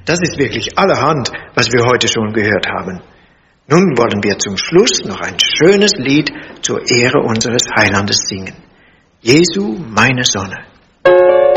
das ist wirklich allerhand, was wir heute schon gehört haben. Nun wollen wir zum Schluss noch ein schönes Lied zur Ehre unseres Heilandes singen. Jesu, meine Sonne.